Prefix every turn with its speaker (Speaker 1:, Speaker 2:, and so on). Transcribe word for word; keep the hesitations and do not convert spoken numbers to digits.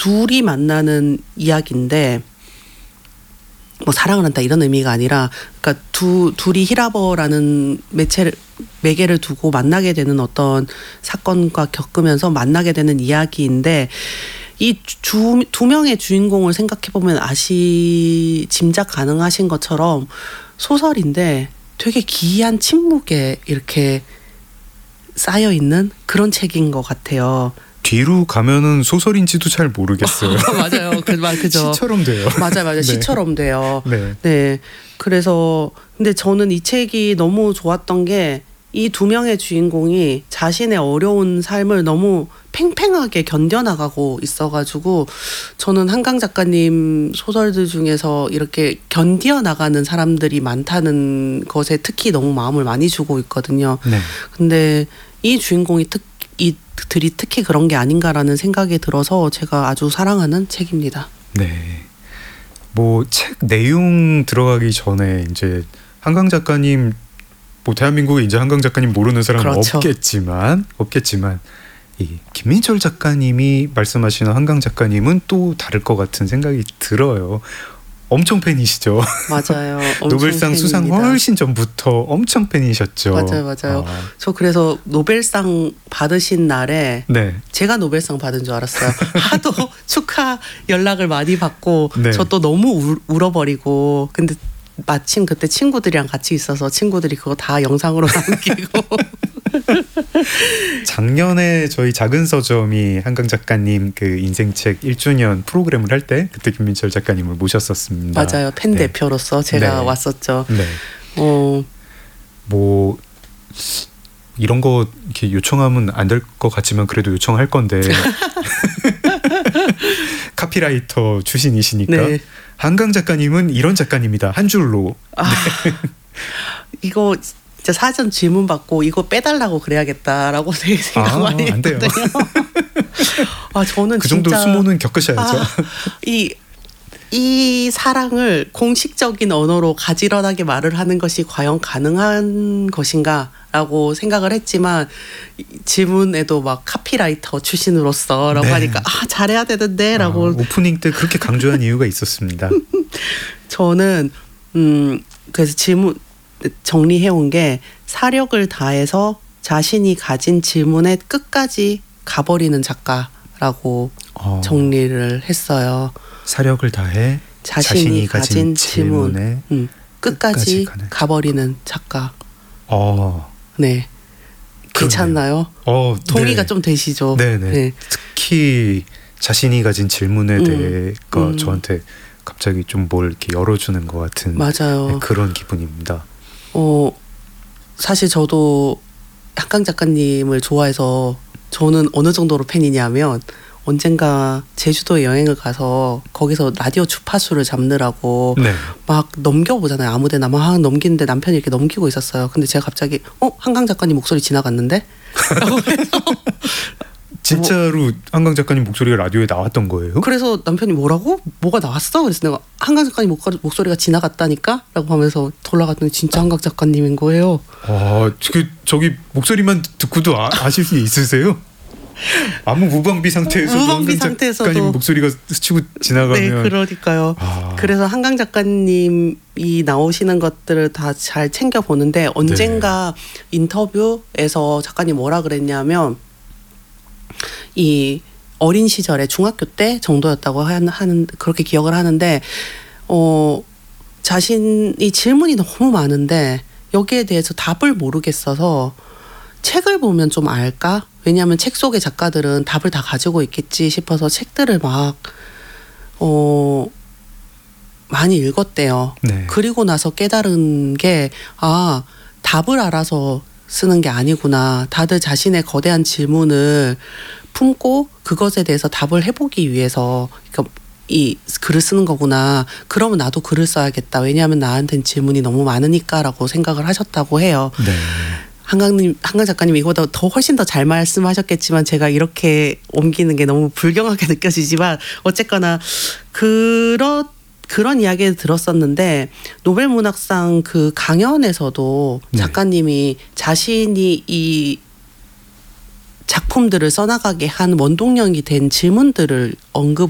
Speaker 1: 둘이 만나는 이야기인데 뭐 사랑을 한다 이런 의미가 아니라 그러니까 두 둘이 히라버라는 매체를 매개를 두고 만나게 되는 어떤 사건과 겪으면서 만나게 되는 이야기인데 이 두 명의 주인공을 생각해 보면 아시 짐작 가능하신 것처럼 소설인데 되게 기이한 침묵에 이렇게 쌓여 있는 그런 책인 것 같아요.
Speaker 2: 뒤로 가면은 소설인지도 잘 모르겠어요.
Speaker 1: 맞아요. 그 말 그죠.
Speaker 2: 시처럼 돼요.
Speaker 1: 맞아요, 맞아요.
Speaker 2: 네.
Speaker 1: 시처럼 돼요.
Speaker 2: 네.
Speaker 1: 네. 그래서 근데 저는 이 책이 너무 좋았던 게 이 두 명의 주인공이 자신의 어려운 삶을 너무 팽팽하게 견뎌나가고 있어가지고 저는 한강 작가님 소설들 중에서 이렇게 견뎌나가는 사람들이 많다는 것에 특히 너무 마음을 많이 주고 있거든요.
Speaker 2: 네.
Speaker 1: 근데 이 주인공이 특, 이들이 특히 그런 게 아닌가라는 생각이 들어서 제가 아주 사랑하는 책입니다.
Speaker 2: 네. 뭐 책 내용 들어가기 전에 이제 한강 작가님 뭐 대한민국에 이제 한강 작가님 모르는 사람은
Speaker 1: 그렇죠.
Speaker 2: 없겠지만 없겠지만 이 김민철 작가님이 말씀하시는 한강 작가님은 또 다를 것 같은 생각이 들어요. 엄청 팬이시죠.
Speaker 1: 맞아요. 엄청
Speaker 2: 노벨상
Speaker 1: 팬입니다.
Speaker 2: 수상 훨씬 전부터 엄청 팬이셨죠.
Speaker 1: 맞아요, 맞아요.
Speaker 2: 아.
Speaker 1: 저 그래서 노벨상 받으신 날에
Speaker 2: 네.
Speaker 1: 제가 노벨상 받은 줄 알았어요. 하도 축하 연락을 많이 받고
Speaker 2: 네.
Speaker 1: 저 또 너무 울, 울어버리고 근데 마침 그때 친구들이랑 같이 있어서 친구들이 그거 다 영상으로 남기고
Speaker 2: 작년에 저희 작은 서점이 한강 작가님 그 인생책 일 주년 프로그램을 할 때 그때 김민철 작가님을 모셨었습니다.
Speaker 1: 맞아요. 팬
Speaker 2: 네.
Speaker 1: 대표로서 제가
Speaker 2: 네.
Speaker 1: 왔었죠.
Speaker 2: 네.
Speaker 1: 어,
Speaker 2: 뭐 이런 거 이렇게 요청하면 안 될 것 같지만 그래도 요청할 건데 카피라이터 출신이시니까
Speaker 1: 네.
Speaker 2: 한강 작가님은 이런 작가님이다 한 줄로.
Speaker 1: 아, 이거 진짜 사전 질문 받고 이거 빼달라고 그래야겠다라고 되게 생각
Speaker 2: 아,
Speaker 1: 많이
Speaker 2: 안 돼요.
Speaker 1: 했거든요. 아 저는
Speaker 2: 그 정도
Speaker 1: 진짜
Speaker 2: 수모는 겪으셔야죠.
Speaker 1: 아, 이, 이 사랑을 공식적인 언어로 가지런하게 말을 하는 것이 과연 가능한 것인가 라고 생각을 했지만 질문에도 막 카피라이터 출신으로서 라고
Speaker 2: 네.
Speaker 1: 하니까 아 잘해야 되는데 라고
Speaker 2: 아, 오프닝 때 그렇게 강조한 이유가 있었습니다.
Speaker 1: 저는 음 그래서 질문 정리해온 게 사력을 다해서 자신이 가진 질문에 끝까지 가버리는 작가라고
Speaker 2: 어,
Speaker 1: 정리를 했어요.
Speaker 2: 사력을 다해
Speaker 1: 자신이,
Speaker 2: 자신이
Speaker 1: 가진,
Speaker 2: 가진
Speaker 1: 질문
Speaker 2: 질문에
Speaker 1: 음, 끝까지,
Speaker 2: 끝까지 가는
Speaker 1: 가버리는 작가.
Speaker 2: 어,
Speaker 1: 네. 괜찮나요?
Speaker 2: 어,
Speaker 1: 동의가
Speaker 2: 네.
Speaker 1: 좀 되시죠?
Speaker 2: 네네.
Speaker 1: 네.
Speaker 2: 특히 자신이 가진 질문에
Speaker 1: 음,
Speaker 2: 대해가
Speaker 1: 음.
Speaker 2: 저한테 갑자기 좀 뭘 이렇게 열어주는 것 같은
Speaker 1: 맞아요.
Speaker 2: 네, 그런 기분입니다.
Speaker 1: 어, 사실 저도 한강 작가님을 좋아해서 저는 어느 정도로 팬이냐면 언젠가 제주도에 여행을 가서 거기서 라디오 주파수를 잡느라고
Speaker 2: 네.
Speaker 1: 막 넘겨보잖아요. 아무데나 막 넘기는데 남편이 이렇게 넘기고 있었어요. 근데 제가 갑자기 어? 한강 작가님 목소리 지나갔는데? 라고 해서
Speaker 2: 진짜로 한강 작가님 목소리가 라디오에 나왔던 거예요?
Speaker 1: 그래서 남편이 뭐라고? 뭐가 나왔어? 그래서 내가 한강 작가님 목소리, 목소리가 지나갔다니까? 라고 하면서 돌아갔더니 진짜 한강 작가님인 거예요.
Speaker 2: 아, 그 저기 목소리만 듣고도 아, 아실 수 있으세요? 아무 무방비 상태에서도
Speaker 1: 무방비
Speaker 2: 한강
Speaker 1: 상태에서도.
Speaker 2: 작가님 목소리가 스치고 지나가면
Speaker 1: 네, 그러니까요.
Speaker 2: 아.
Speaker 1: 그래서 한강 작가님이 나오시는 것들을 다 잘 챙겨 보는데 언젠가
Speaker 2: 네.
Speaker 1: 인터뷰에서 작가님 뭐라 그랬냐면 이 어린 시절에 중학교 때 정도였다고 하는 그렇게 기억을 하는데 어 자신이 질문이 너무 많은데 여기에 대해서 답을 모르겠어서 책을 보면 좀 알까? 왜냐하면 책 속의 작가들은 답을 다 가지고 있겠지 싶어서 책들을 막 어, 많이 읽었대요.
Speaker 2: 네.
Speaker 1: 그리고 나서 깨달은 게 아, 답을 알아서 쓰는 게 아니구나. 다들 자신의 거대한 질문을 품고 그것에 대해서 답을 해보기 위해서 그러니까 이 글을 쓰는 거구나. 그러면 나도 글을 써야겠다. 왜냐하면 나한테는 질문이 너무 많으니까라고 생각을 하셨다고 해요.
Speaker 2: 네.
Speaker 1: 한강님, 한강 작가님 이거보다 더 훨씬 더 잘 말씀하셨겠지만 제가 이렇게 옮기는 게 너무 불경하게 느껴지지만 어쨌거나 그런 그런 이야기를 들었었는데 노벨 문학상 그 강연에서도
Speaker 2: 네.
Speaker 1: 작가님이 자신이 이 작품들을 써나가게 한 원동력이 된 질문들을 언급